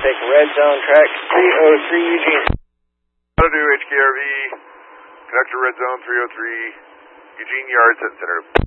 traffic, red zone, track 303, Eugene. How to do HKRV, conductor red zone 303, Eugene Yards at Center.